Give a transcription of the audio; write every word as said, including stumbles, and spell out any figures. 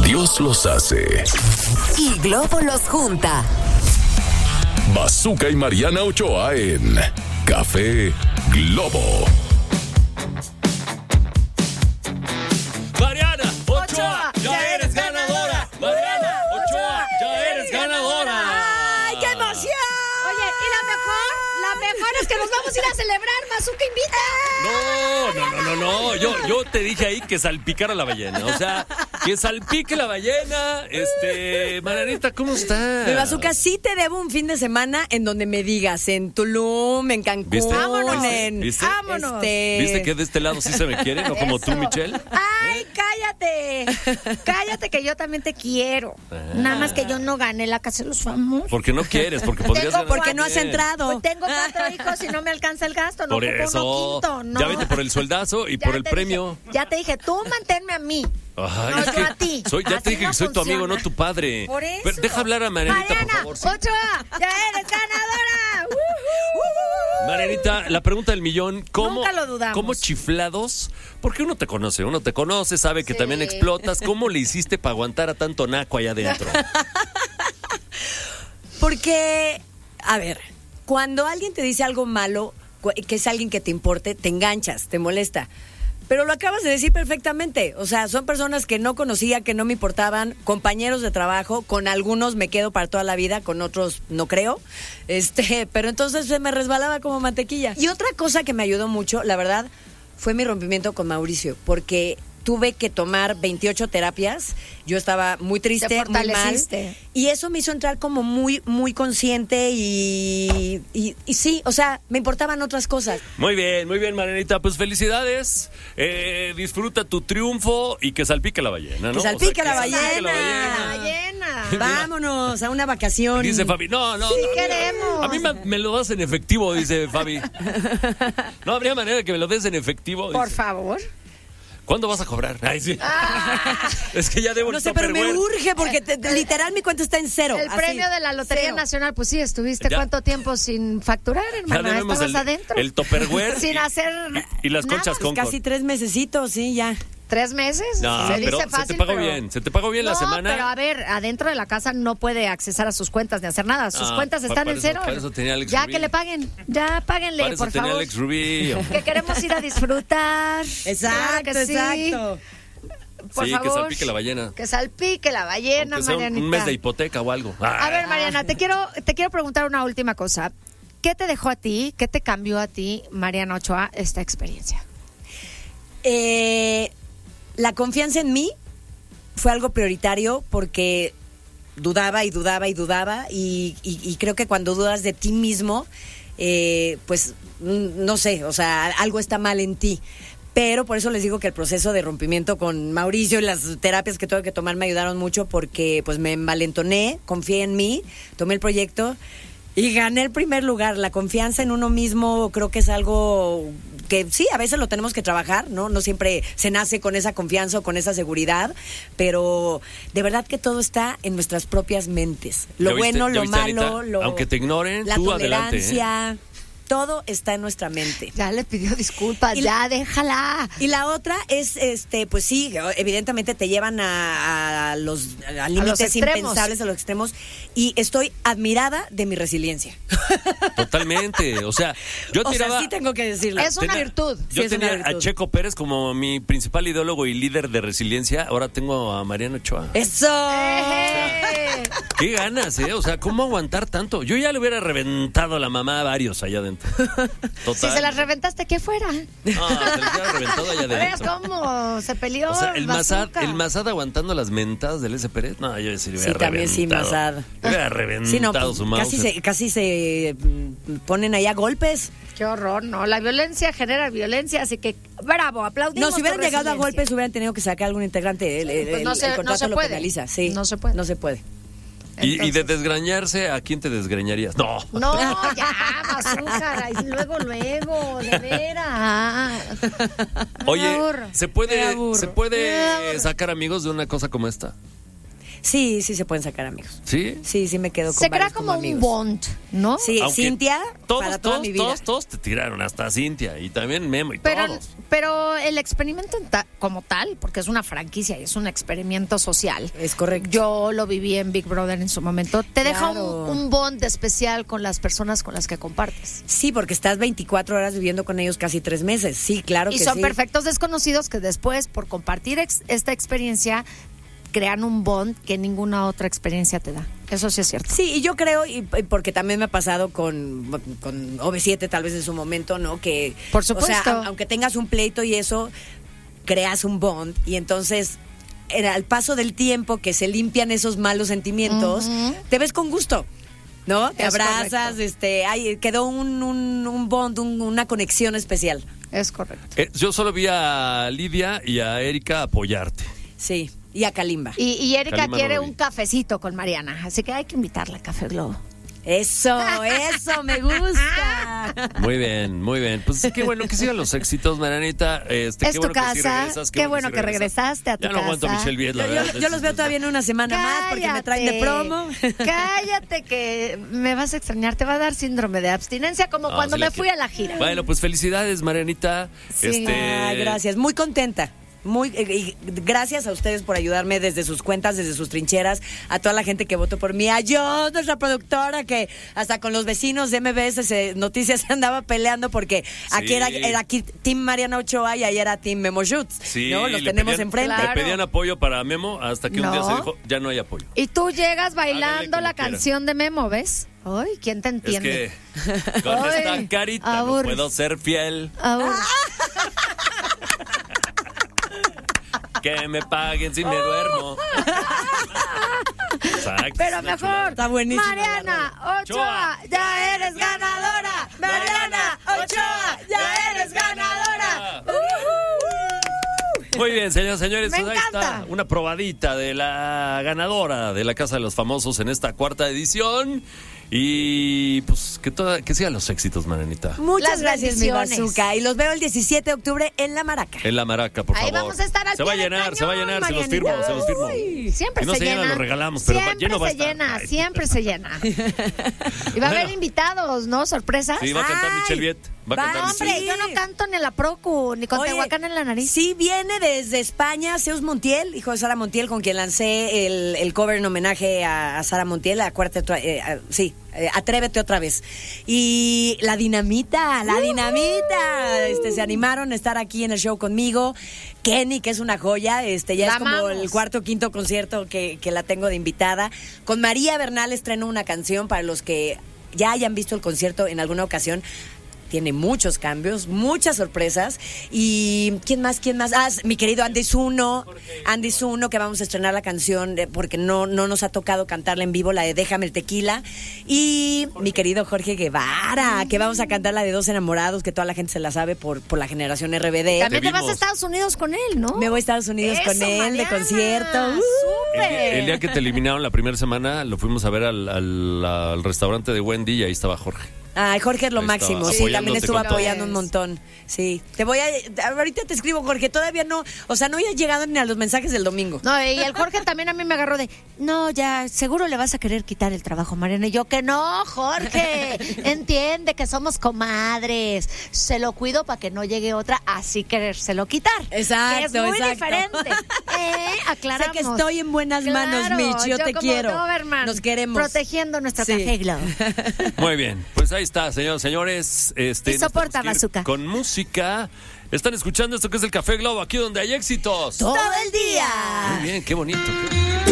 Dios los hace y Globo los junta. Bazooka y Mariana Ochoa en Café Globo. Mariana Ochoa, ya eres ganadora. Mariana Ochoa, ya eres ganadora. ¡Ay, qué emoción! Oye, y la mejor, la mejor es que nos vamos a ir a celebrar. Bazooka invita. No, no, no, no, no. Yo, yo te dije ahí que salpicara la ballena. O sea, que salpique la ballena. Este, Marianita, ¿cómo estás? Mi Bazooka, sí te debo un fin de semana en donde me digas, en Tulum, en Cancún. ¿Viste? Vámonos. ¿Viste? ¿Viste? Vámonos. Este... ¿Viste que de este lado sí se me quiere? ¿No como tú, Michelle? Ay, cállate. Cállate que yo también te quiero. Ah. Nada más que yo no gané la casa de los famosos. Porque no quieres, porque podrías Tengo ganar Porque no has también. entrado. Pues tengo cuatro hijos y no me alcanza el gasto. No Por ocupo eso. uno quinto. No. Ya vete por el sueldazo y Ya por el te premio. dije, ya te dije, tú manténme a mí. Ay, No, es yo que a ti. Soy, ya Así te dije no que soy tu amigo, funciona. no tu padre. Por eso. Pero deja hablar a Marianita, Mariana, por favor. ¿sí? Ochoa, ya eres ganadora. Uh-huh. Marianita, la pregunta del millón, ¿cómo, Nunca lo dudamos. ¿cómo chiflados? Porque uno te conoce, uno te conoce, sabe que Sí. también explotas. ¿Cómo le hiciste para aguantar a tanto naco allá adentro? Porque, a ver, cuando alguien te dice algo malo, cu- que es alguien que te importe, te enganchas, te molesta. Pero lo acabas de decir perfectamente. O sea, son personas que no conocía, que no me importaban, compañeros de trabajo, con algunos me quedo para toda la vida, con otros no creo. Este, pero entonces se me resbalaba como mantequilla. Y otra cosa que me ayudó mucho, la verdad, fue mi rompimiento con Mauricio, porque tuve que tomar veintiocho terapias. Yo estaba muy triste, Te muy mal. fortaleciste. Y eso me hizo entrar como muy, muy consciente y, y, y sí, o sea, me importaban otras cosas. Muy bien, muy bien, Marianita. Pues felicidades. Eh, disfruta tu triunfo y que salpique la ballena, ¿no? Que salpique O sea, la que salpique la ballena. Ballena. Vámonos a una vacación. Dice Fabi, no, no, Sí no, queremos. A mí me, me lo das en efectivo, dice Fabi. No habría manera de que me lo des en efectivo. Por dice. favor. ¿Cuándo vas a cobrar? Ay, sí. Es que ya debo No el sé, pero me Tupperware. urge porque te- te- literal mi cuenta está en cero. El así, premio de la Lotería cero. Nacional, pues sí, estuviste Ya. cuánto tiempo sin facturar, Ya hermana. debemos Estabas el, adentro. el Tupperware Sin y, hacer y, y las nada. conchas Pues con casi tres mesecitos, sí, ya. ¿Tres meses? No, se pero dice fácil, se te pagó pero- bien. Se te pagó bien no, la semana. pero a ver, adentro de la casa no puede accesar a sus cuentas ni hacer nada. Sus Ah, cuentas pa- están para en eso- cero. para eso tenía Alex ya Rubí. que le paguen. Ya páguenle, Para eso por tenía favor. Alex Rubí. Que queremos ir a disfrutar. Exacto, Claro que sí. exacto. Por Sí, favor. que salpique la ballena. Que salpique la ballena, Aunque sea un, Marianita. un mes de hipoteca o algo. A ver, Mariana, te quiero, te quiero preguntar una última cosa. ¿Qué te dejó a ti, qué te cambió a ti, Mariana Ochoa, esta experiencia? Eh, la confianza en mí fue algo prioritario porque dudaba y dudaba y dudaba y, y- y creo que cuando dudas de ti mismo, eh, pues mm, no sé, o sea, algo está mal en ti. Pero por eso les digo que el proceso de rompimiento con Mauricio y las terapias que tuve que tomar me ayudaron mucho porque pues me envalentoné, confié en mí, tomé el proyecto y gané el primer lugar. La confianza en uno mismo creo que es algo que sí, a veces lo tenemos que trabajar, ¿no? No siempre se nace con esa confianza o con esa seguridad, pero de verdad que todo está en nuestras propias mentes. Lo ¿Ya viste? bueno, ¿Ya lo viste, malo, Anita? lo, Aunque te ignoren, la tú adelante, ¿eh? tolerancia, todo está en nuestra mente. Ya le pidió disculpas, Y ya déjala. Y la otra es, este, pues sí, evidentemente te llevan a, a los a límites extremos. impensables, a los extremos, y estoy admirada de mi resiliencia. Totalmente. O sea, yo O sea, tiraba. sí tengo que decirlo. Es una virtud. Yo Sí, es una tenía a virtud. Checo Pérez como mi principal ideólogo y líder de resiliencia. Ahora tengo a Mariana Ochoa. ¡Eso! ¡Eh! Qué ganas, ¿eh? O sea, ¿cómo aguantar tanto? Yo ya le hubiera reventado la mamá a varios allá adentro. Total. Si se las reventaste, que fuera. No, se les hubiera reventado allá ¿Ves adentro. cómo se peleó? O sea, el Mazad, Bazooka. el Mazad aguantando las mentadas del S. Pérez. No, yo sí le hubiera Sí, también sí, reventado. Mazad. Le hubiera reventado Sí, no, pues, su mouse. casi se, casi se mm, ponen allá golpes. Qué horror, ¿no? La violencia genera violencia, así que bravo, aplaudimos. No, si hubieran tu llegado a resiliencia. golpes, hubieran tenido que sacar algún integrante. El, el- Pues no el- se- el no contrato se lo puede. penaliza. Sí, No se puede. No se puede. Y, y de Entonces- desgreñarse, ¿a quién te desgreñarías? No. No, ya, Bazooka, y luego, luego, de veras. Oye, Me aburro. ¿se Me puede, aburro. ¿se Me puede aburro. sacar amigos de una cosa como esta? Sí, sí se pueden sacar amigos. ¿Sí? Sí, sí me quedo con Se crea varios como un amigos. bond, ¿no? Sí, Aunque Cintia, todos, para toda todos, mi vida. todos, todos te tiraron, hasta Cintia y también Memo y Pero, todos. pero el experimento en ta- como tal, porque es una franquicia y es un experimento social. Es correcto. Yo lo viví en Big Brother en su momento. Te deja Claro. un, un bond especial con las personas con las que compartes. Sí, porque estás veinticuatro horas viviendo con ellos casi tres meses. Sí, claro Y que son sí. perfectos desconocidos que después, por compartir ex- esta experiencia, crean un bond que ninguna otra experiencia te da. Eso sí es cierto. Sí, y yo creo, y, y porque también me ha pasado con, con O V siete tal vez en su momento, ¿no? Que, Por supuesto. O sea, a- aunque tengas un pleito y eso, creas un bond y entonces en- al paso del tiempo que se limpian esos malos sentimientos, Ujú. te ves con gusto. ¿No? Te Es abrazas, correcto. este, ay, quedó un, un, un bond, un- una conexión especial. Es correcto. Eh, yo solo vi a Lidia y a Erika apoyarte. Sí, y a Kalimba. Y, y Erika Kalimba quiere no lo vi. un cafecito con Mariana, así que hay que invitarla a Café Globo. Eso, eso, me gusta. Muy bien, muy bien. Pues qué bueno que sigan los éxitos, Marianita. Este, Es qué tu bueno que sí casa, regresas, qué bueno sí que regresas. regresaste a tu Ya no aguanto a casa. Michelle Viet, la Yo, verdad. yo- yo los veo todavía en una semana más porque me traen de promo. Cállate que me vas a extrañar, te va a dar síndrome de abstinencia como No, cuando sí me la fui quiero. a la gira. Bueno, pues felicidades, Marianita. Sí. Este, Ah, gracias, muy contenta. Muy, eh, y gracias a ustedes por ayudarme desde sus cuentas, desde sus trincheras, a toda la gente que votó por mí, a yo, nuestra productora, que hasta con los vecinos de M B S se- Noticias se andaba peleando porque aquí Sí. era, era aquí Team Mariana Ochoa y ahí era Team Memo Schutz. Sí, ¿no? Los le tenemos pedían- enfrente. Le Claro. pedían apoyo para Memo hasta que un día No. se dijo, ya no hay apoyo. Y tú llegas bailando Hágale como la quiera. canción de Memo, ¿ves? Ay, ¿quién te Es entiende? que con Ay, esta carita aburres. no puedo ser fiel. Ahora. Que me paguen si me duermo. Exacto. Pero es una mejor, chulada. Está buenísima Mariana Ochoa, Ochoa, ya eres ganadora. Mariana Ochoa, ya eres ganadora. Muy bien, señoras y señores, Me pues ahí encanta. está una probadita de la ganadora de la Casa de los Famosos en esta cuarta edición. Y pues que toda, que sigan los éxitos, Marianita. Muchas Las gracias, mi bendiciones. bazooka. Y los veo el diecisiete de octubre en La Maraca. En la Maraca, por Ahí favor. vamos a estar al Se va a pie del llenar, se va a cañón, llenar, se los Marianita. firmo, se los firmo. Uy, Siempre Si no se, se llena, llena. lo regalamos, pero va- siempre lleno va a se estar. llena, Ay. siempre se llena. Y va a haber Bueno. invitados, ¿no? Sorpresas. Sí, va a cantar Ay, Michelle Viet. Va a va, cantar No, Michelle hombre, Viet. yo no canto ni en la Procu, ni con Oye, Tehuacán en la nariz. Sí, viene desde España Zeus Montiel, hijo de Sara Montiel, con quien lancé el, el cover en homenaje a, a Sara Montiel, acuérdate otra, eh, a- sí, eh, Atrévete otra vez. Y la Dinamita, la Dinamita, este, se animaron a estar aquí en el show conmigo. Kenny, que es una joya, este, ya La es como amamos. el cuarto o quinto concierto que, que la tengo de invitada. Con María Bernal estreno una canción para los que ya hayan visto el concierto en alguna ocasión. Tiene muchos cambios, muchas sorpresas. ¿Y quién más? ¿Quién más? Ah, mi querido Andy Zuno. Andy Zuno, que vamos a estrenar la canción de- porque no, no nos ha tocado cantarla en vivo, la de Déjame el Tequila. Y mi querido Jorge Guevara, que vamos a cantar la de Dos Enamorados, que toda la gente se la sabe por, por la generación R B D. También Te te vas a vimos. Estados Unidos con él, ¿no? Me voy a Estados Unidos Eso, con él Mariana. de concierto. Uh. El ¡Súper! día, el día que te eliminaron la primera semana, lo fuimos a ver al, al- al restaurante de Wendy y ahí estaba Jorge. Ay, Jorge es lo Ahí estaba, máximo. Sí, apoyándote también estuvo con todo. apoyando un montón. Sí. Te voy a. Ahorita te escribo, Jorge. Todavía no. O sea, no había llegado ni a los mensajes del domingo. No, y el Jorge también a mí me agarró de, no, ya, seguro le vas a querer quitar el trabajo, Mariana. Y yo, que no, Jorge, entiende que somos comadres. Se lo cuido para que no llegue otra así querérselo quitar. Exacto, Que es muy exacto. diferente. Eh, aclaramos. Sé que estoy en buenas manos, Claro, Mitch. Yo, te como quiero. Doberman, Nos queremos. Protegiendo nuestro Sí. Café Globo. Muy bien, pues ahí está, señores, señores. Este, Y nos soporta, tenemos que ir bazooka. con música. Están escuchando esto que es el Café Globo, aquí donde hay éxitos. Todo el día. Muy bien, qué bonito.